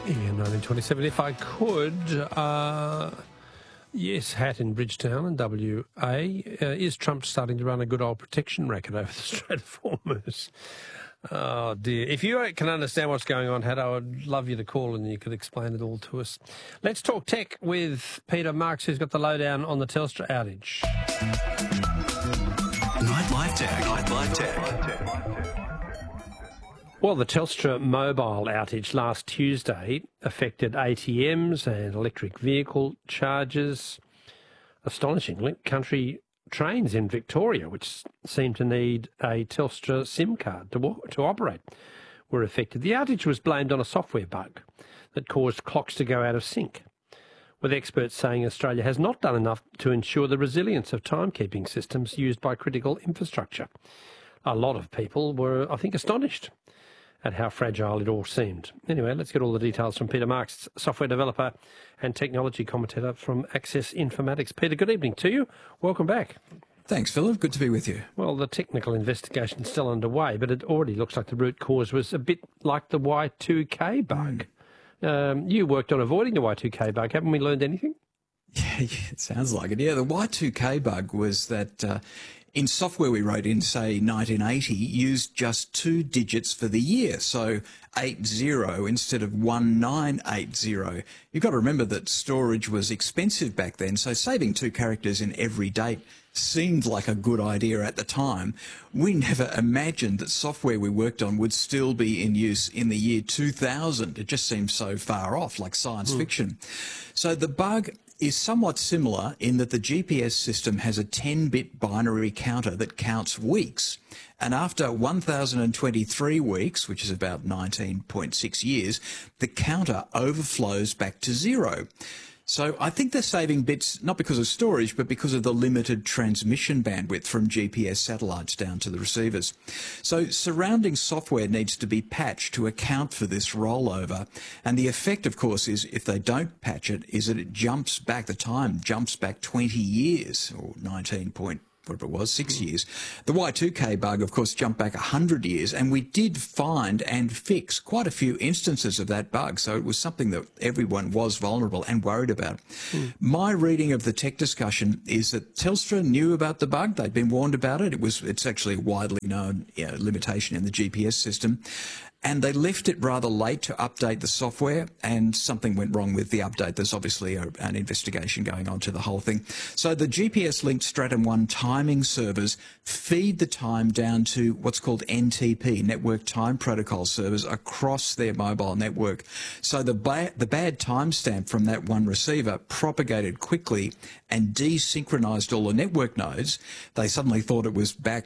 In 1927, if I could, yes, hat in Bridgetown and WA. Is Trump starting to run a good old protection racket over the Strait of Hormuz? Oh, dear. If you can understand what's going on, Hat, I would love you to call and you could explain it all to us. Let's talk tech with Peter Marks, who's got the lowdown on the Telstra outage. Nightlife Tech. Nightlife Tech. Well, the Telstra mobile outage last Tuesday affected ATMs and electric vehicle charges. Astonishingly, country trains in Victoria, which seem to need a Telstra SIM card to operate, were affected. The outage was blamed on a software bug that caused clocks to go out of sync, with experts saying Australia has not done enough to ensure the resilience of timekeeping systems used by critical infrastructure. A lot of people were, I think, astonished at how fragile it all seemed. Anyway, let's get all the details from Peter Marks, software developer and technology commentator from Access Informatics. Peter, good evening to you. Welcome back. Thanks, Philip. Good to be with you. Well, the technical investigation is still underway, but it already looks like the root cause was a bit like the Y2K bug. You worked on avoiding the Y2K bug. Haven't we learned anything? Yeah, it sounds like it. Yeah, the Y2K bug was that in software we wrote in, say, 1980, used just 2 digits for the year, so 80 instead of 1980. You've got to remember that storage was expensive back then, so saving 2 characters in every date seemed like a good idea at the time. We never imagined that software we worked on would still be in use in the year 2000. It just seemed so far off, like science fiction. So the bug is somewhat similar in that the GPS system has a 10-bit binary counter that counts weeks. And after 1,023 weeks, which is about 19.6 years, the counter overflows back to 0. So I think they're saving bits, not because of storage, but because of the limited transmission bandwidth from GPS satellites down to the receivers. So surrounding software needs to be patched to account for this rollover. And the effect, of course, is if they don't patch it, is that it jumps back, the time jumps back 20 years, or 6 years. The Y2K bug, of course, jumped back 100 years, and we did find and fix quite a few instances of that bug, so it was something that everyone was vulnerable and worried about. My reading of the tech discussion is that Telstra knew about the bug. They'd been warned about it. It's actually a widely known limitation in the GPS system. And they left it rather late to update the software, and something went wrong with the update. There's obviously an investigation going on to the whole thing. So the GPS-linked Stratum 1 timing servers feed the time down to what's called NTP, Network Time Protocol servers, across their mobile network. So the bad timestamp from that one receiver propagated quickly and desynchronized all the network nodes. They suddenly thought it was back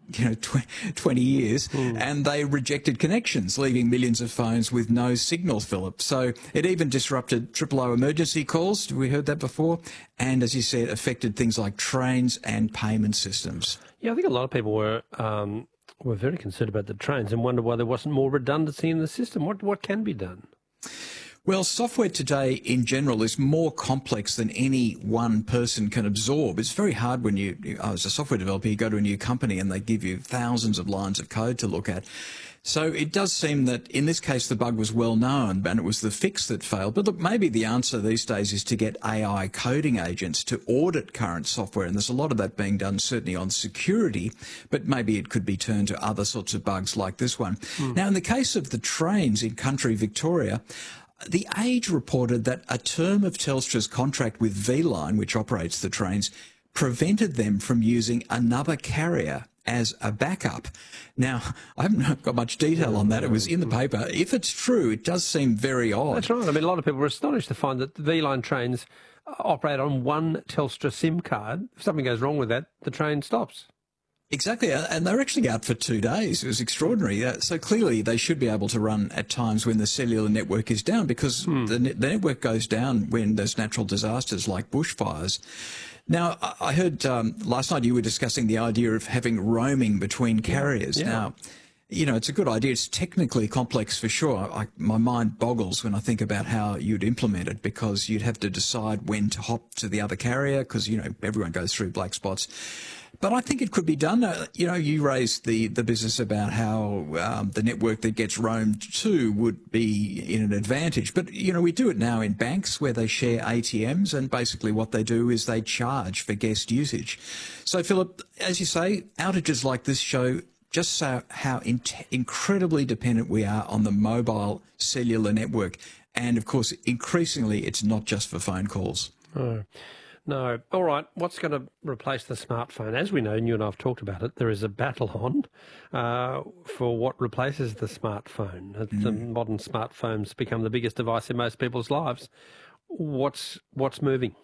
20 years, and they rejected connections, leaving millions of phones with no signal, Philip. So it even disrupted 000 emergency calls. We heard that before. And as you said, affected things like trains and payment systems. Yeah, I think a lot of people were very concerned about the trains and wonder why there wasn't more redundancy in the system. What can be done? Well, software today in general is more complex than any one person can absorb. It's very hard when as a software developer, you go to a new company and they give you thousands of lines of code to look at. So it does seem that in this case the bug was well known and it was the fix that failed. But look, maybe the answer these days is to get AI coding agents to audit current software. And there's a lot of that being done certainly on security, but maybe it could be turned to other sorts of bugs like this one. Now, in the case of the trains in country Victoria, The Age reported that a term of Telstra's contract with V-Line, which operates the trains, prevented them from using another carrier as a backup. Now, I haven't got much detail on that. It was in the paper. If it's true, it does seem very odd. That's right. I mean, a lot of people were astonished to find that the V-Line trains operate on one Telstra SIM card. If something goes wrong with that, the train stops. Exactly, and they're actually out for 2 days. It was extraordinary. So clearly they should be able to run at times when the cellular network is down, because the network goes down when there's natural disasters like bushfires. Now, I heard last night you were discussing the idea of having roaming between carriers. Yeah. Now, it's a good idea. It's technically complex for sure. My mind boggles when I think about how you'd implement it, because you'd have to decide when to hop to the other carrier, because, everyone goes through black spots. But I think it could be done. You raised the business about how the network that gets roamed to would be in an advantage. But, we do it now in banks where they share ATMs, and basically what they do is they charge for guest usage. So, Philip, as you say, outages like this show just how incredibly dependent we are on the mobile cellular network. And, of course, increasingly, it's not just for phone calls. Oh. No. All right. What's going to replace the smartphone? As we know, and you and I have talked about it, there is a battle on for what replaces the smartphone. The modern smartphones become the biggest device in most people's lives. What's moving?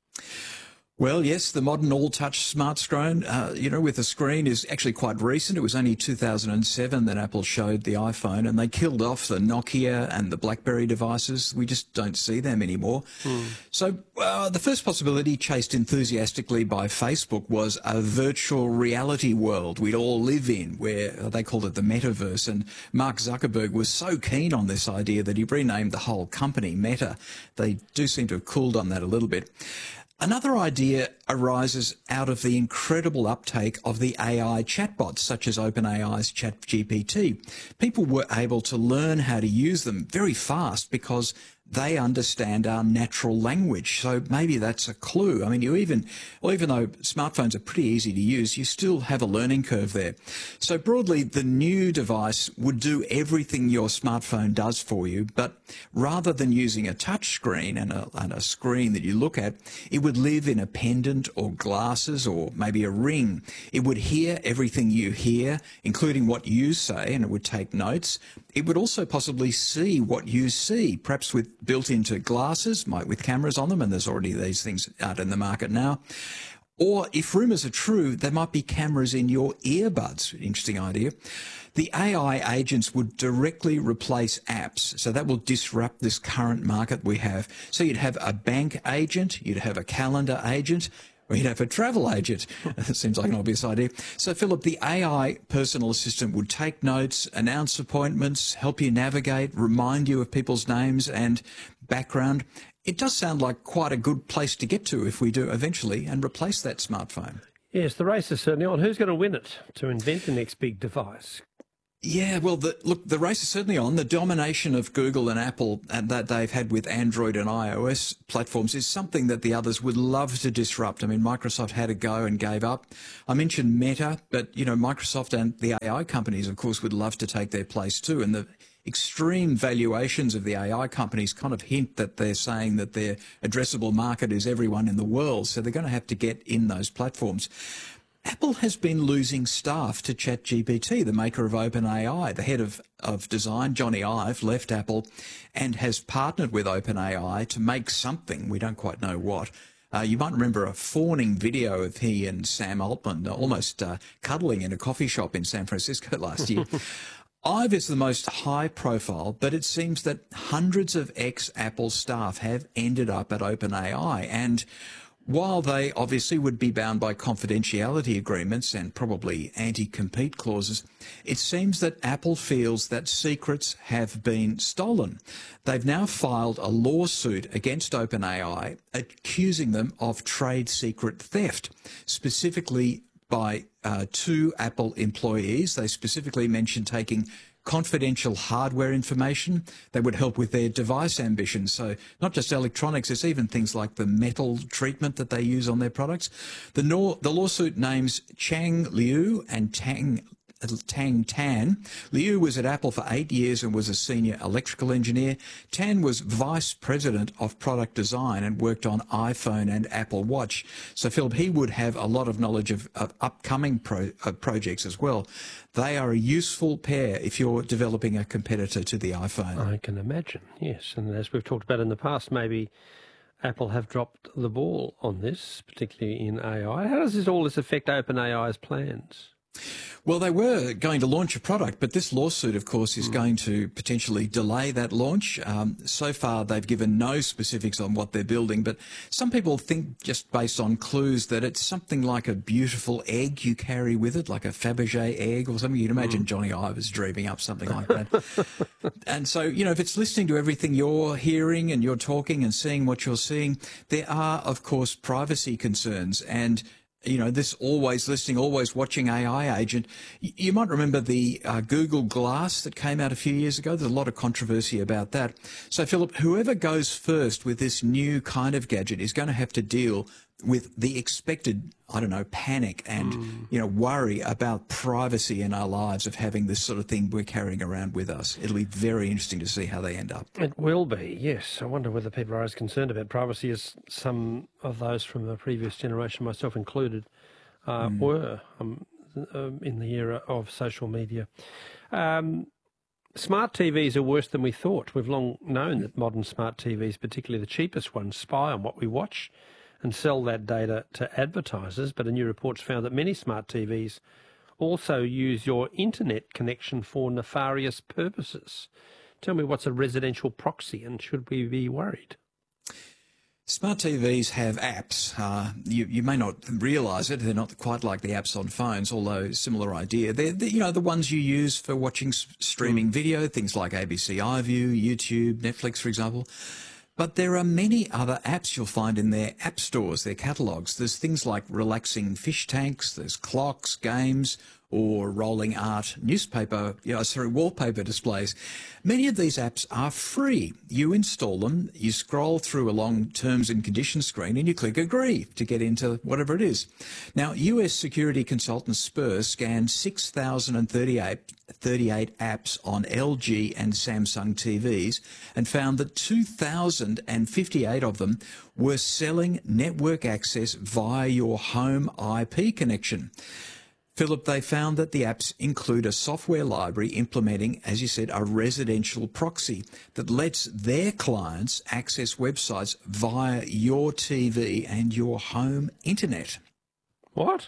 Well, yes, the modern all-touch smartphone, with a screen is actually quite recent. It was only 2007 that Apple showed the iPhone, and they killed off the Nokia and the BlackBerry devices. We just don't see them anymore. So the first possibility chased enthusiastically by Facebook was a virtual reality world we'd all live in, where they called it the metaverse. And Mark Zuckerberg was so keen on this idea that he renamed the whole company Meta. They do seem to have cooled on that a little bit. Another idea arises out of the incredible uptake of the AI chatbots, such as OpenAI's ChatGPT. People were able to learn how to use them very fast because they understand our natural language. So maybe that's a clue. I mean, even though smartphones are pretty easy to use, you still have a learning curve there. So broadly, the new device would do everything your smartphone does for you, but rather than using a touch screen and a screen that you look at, it would live in a pendant or glasses or maybe a ring. It would hear everything you hear, including what you say, and it would take notes. It would also possibly see what you see, perhaps with built into glasses, with cameras on them, and there's already these things out in the market now. Or if rumours are true, there might be cameras in your earbuds. Interesting idea. The AI agents would directly replace apps, so that will disrupt this current market we have. So you'd have a bank agent, you'd have a calendar agent, or you'd have a travel agent. That seems like an obvious idea. So, Philip, the AI personal assistant would take notes, announce appointments, help you navigate, remind you of people's names and background. It does sound like quite a good place to get to if we do eventually and replace that smartphone. Yes, the race is certainly on. Who's going to win it to invent the next big device? Yeah, well, the race is certainly on. The domination of Google and Apple and that they've had with Android and iOS platforms is something that the others would love to disrupt. I mean, Microsoft had a go and gave up. I mentioned Meta, but, Microsoft and the AI companies, of course, would love to take their place too. And the extreme valuations of the AI companies kind of hint that they're saying that their addressable market is everyone in the world. So they're going to have to get in those platforms. Apple has been losing staff to ChatGPT, the maker of OpenAI. The head of design, Johnny Ive, left Apple and has partnered with OpenAI to make something. We don't quite know what. You might remember a fawning video of he and Sam Altman almost cuddling in a coffee shop in San Francisco last year. Ive is the most high profile, but it seems that hundreds of ex-Apple staff have ended up at OpenAI. And while they obviously would be bound by confidentiality agreements and probably anti-compete clauses, it seems that Apple feels that secrets have been stolen. They've now filed a lawsuit against OpenAI, accusing them of trade secret theft, specifically by two Apple employees. They specifically mentioned taking confidential hardware information that would help with their device ambitions. So not just electronics, it's even things like the metal treatment that they use on their products. The lawsuit names Chang Liu and Tang Tan. Liu was at Apple for 8 years and was a senior electrical engineer. Tan was vice president of product design and worked on iPhone and Apple Watch. So, Philip, he would have a lot of knowledge of upcoming projects as well. They are a useful pair if you're developing a competitor to the iPhone. I can imagine, yes. And as we've talked about in the past, maybe Apple have dropped the ball on this, particularly in AI. How does all this affect OpenAI's plans? Well, they were going to launch a product, but this lawsuit, of course, is going to potentially delay that launch. So far, they've given no specifics on what they're building, but some people think, just based on clues, that it's something like a beautiful egg you carry with it, like a Fabergé egg or something. You'd imagine Johnny Ive was dreaming up something like that. And so, if it's listening to everything you're hearing and you're talking and seeing what you're seeing, there are, of course, privacy concerns. And this always listening, always watching AI agent. You might remember the Google Glass that came out a few years ago. There's a lot of controversy about that. So, Philip, whoever goes first with this new kind of gadget is going to have to deal with the expected, panic and, worry about privacy in our lives of having this sort of thing we're carrying around with us. It'll be very interesting to see how they end up. It will be, yes. I wonder whether people are as concerned about privacy as some of those from the previous generation, myself included, were in the era of social media. Smart TVs are worse than we thought. We've long known that modern smart TVs, particularly the cheapest ones, spy on what we watch and sell that data to advertisers, but a new report's found that many smart TVs also use your internet connection for nefarious purposes. Tell me, what's a residential proxy, and should we be worried? Smart TVs have apps. You may not realise it. They're not quite like the apps on phones, although similar idea. They're the ones you use for watching streaming video, things like ABC iView, YouTube, Netflix, for example. But there are many other apps you'll find in their app stores, their catalogues. There's things like relaxing fish tanks, there's clocks, games, or rolling art wallpaper displays. Many of these apps are free. You install them, you scroll through a long terms and conditions screen, and you click agree to get into whatever it is. Now, US security consultant Spur scanned 6,038 apps on LG and Samsung TVs and found that 2,058 of them were selling network access via your home IP connection. Philip, they found that the apps include a software library implementing, as you said, a residential proxy that lets their clients access websites via your TV and your home internet. What?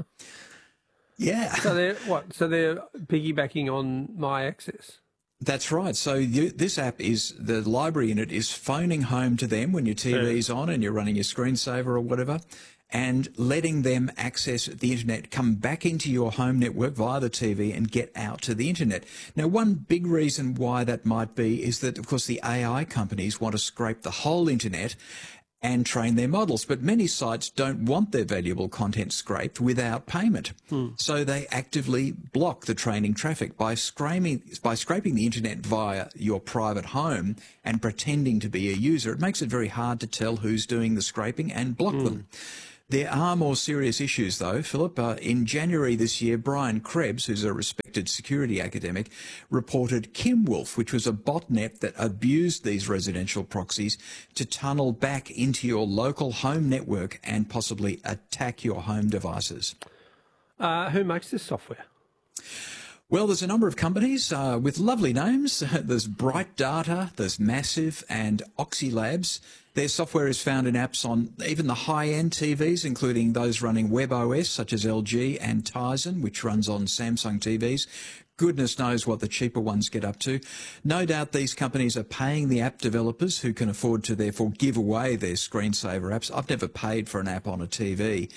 Yeah. So they're piggybacking on my access? That's right. So this app the library in it is phoning home to them when your TV's on and you're running your screensaver or whatever, and letting them access the internet, come back into your home network via the TV and get out to the internet. Now, one big reason why that might be is that, of course, the AI companies want to scrape the whole internet and train their models. But many sites don't want their valuable content scraped without payment. So they actively block the training traffic by scraping the internet via your private home and pretending to be a user. It makes it very hard to tell who's doing the scraping and block them. There are more serious issues, though, Philip. In January this year, Brian Krebs, who's a respected security academic, reported Kimwolf, which was a botnet that abused these residential proxies to tunnel back into your local home network and possibly attack your home devices. Who makes this software? Well, there's a number of companies with lovely names. There's Bright Data, there's Massive, and Oxylabs. Their software is found in apps on even the high-end TVs, including those running WebOS, such as LG, and Tizen, which runs on Samsung TVs. Goodness knows what the cheaper ones get up to. No doubt these companies are paying the app developers who can afford to therefore give away their screensaver apps. I've never paid for an app on a TV.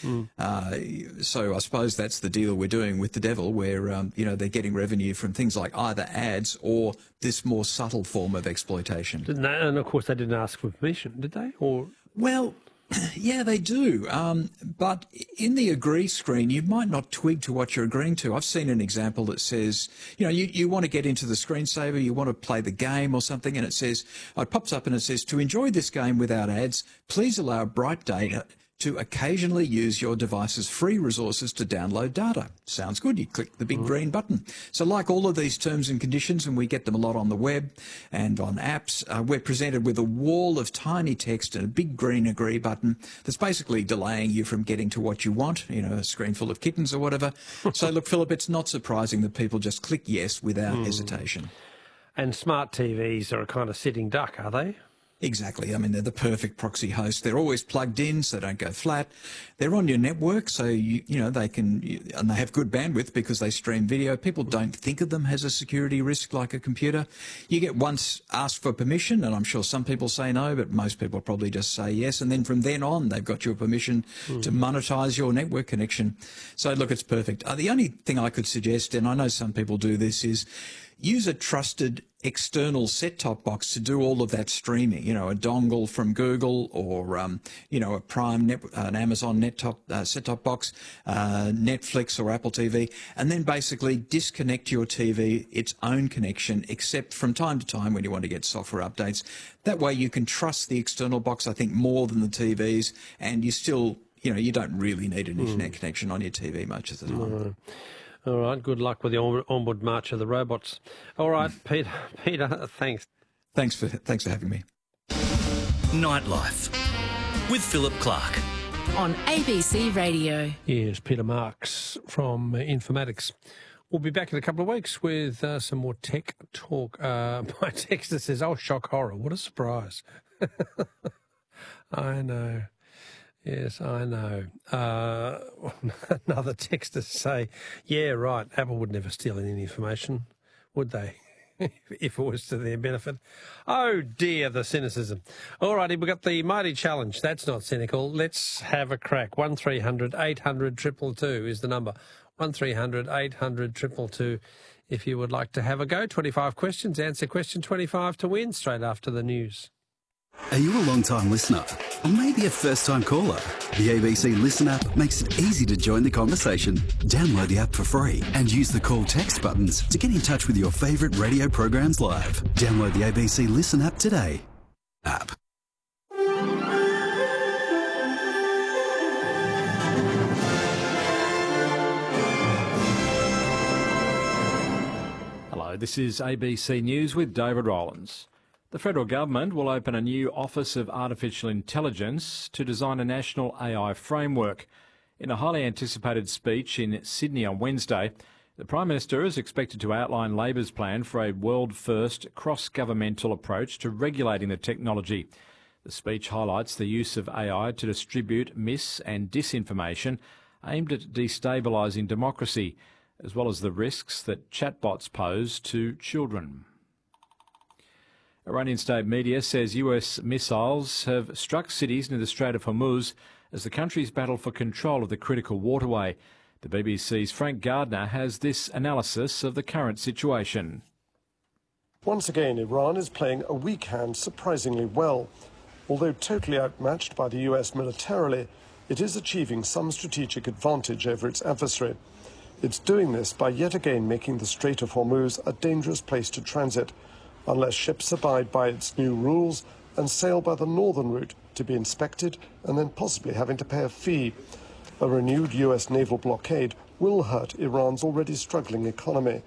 So I suppose that's the deal we're doing with the devil, where, they're getting revenue from things like either ads or this more subtle form of exploitation. And of course they didn't ask for permission, did they? Well, yeah, they do. But in the agree screen, you might not twig to what you're agreeing to. I've seen an example that says, you want to get into the screensaver, you want to play the game or something, and it pops up and it says, to enjoy this game without ads, please allow Bright Data to occasionally use your device's free resources to download data. Sounds good. You click the big green button. So like all of these terms and conditions, and we get them a lot on the web and on apps, we're presented with a wall of tiny text and a big green agree button that's basically delaying you from getting to what you want, a screen full of kittens or whatever. So look, Philip, it's not surprising that people just click yes without hesitation. And smart TVs are a kind of sitting duck, are they? Exactly. I mean, they're the perfect proxy host. They're always plugged in, so they don't go flat. They're on your network, so they can, and they have good bandwidth because they stream video. People don't think of them as a security risk like a computer. You get once asked for permission, and I'm sure some people say no, but most people probably just say yes. And then from then on, they've got your permission to monetize your network connection. So look, it's perfect. The only thing I could suggest, and I know some people do this, is use a trusted external set-top box to do all of that streaming, you know, a dongle from Google or, you know, a Prime, an Amazon set-top box, Netflix or Apple TV, and then basically disconnect your TV, its own connection, except from time to time when you want to get software updates. That way you can trust the external box, I think, more than the TVs, and you still, you know, you don't really need an internet connection on your TV much of the time. All right, good luck with the onward march of the robots. All right, Peter, thanks. Thanks for having me. Nightlife with Philip Clark. On ABC Radio. Yes, Peter Marks from Informatics. We'll be back in a couple of weeks with some more tech talk. My texter says, "Oh, shock horror. What a surprise." I know. Yes, I know. Another texter say, "Yeah, right, Apple would never steal any information, would they? If it was to their benefit." Oh dear, the cynicism. All righty, we've got the mighty challenge. That's not cynical. Let's have a crack. 1300 800 222 is the number. 1300 800 222 if you would like to have a go. 25 questions. Answer question 25 to win straight after the news. Are you a long-time listener? Or maybe a first-time caller? The ABC Listen app makes it easy to join the conversation. Download the app for free and use the call text buttons to get in touch with your favourite radio programs live. Download the ABC Listen app today. App. Hello, this is ABC News with David Rowlands. The federal government will open a new Office of Artificial Intelligence to design a national AI framework. In a highly anticipated speech in Sydney on Wednesday, the Prime Minister is expected to outline Labor's plan for a world-first cross-governmental approach to regulating the technology. The speech highlights the use of AI to distribute mis- and disinformation aimed at destabilising democracy, as well as the risks that chatbots pose to children. Iranian state media says US missiles have struck cities near the Strait of Hormuz as the country's battle for control of the critical waterway. The BBC's Frank Gardner has this analysis of the current situation. Once again, Iran is playing a weak hand surprisingly well. Although totally outmatched by the US militarily, it is achieving some strategic advantage over its adversary. It's doing this by yet again making the Strait of Hormuz a dangerous place to transit, unless ships abide by its new rules and sail by the northern route to be inspected and then possibly having to pay a fee. A renewed US naval blockade will hurt Iran's already struggling economy.